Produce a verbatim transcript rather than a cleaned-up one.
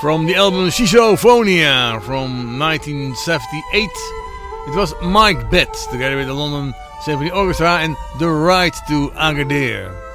From the album Schizophonia from nineteen seventy-eight, it was Mike Bett together with the London Symphony Orchestra and The Ride to Agadir.